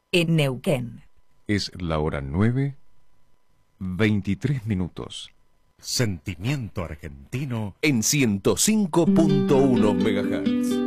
en Neuquén. Es la hora 9:23. Sentimiento argentino En 105.1 MHz.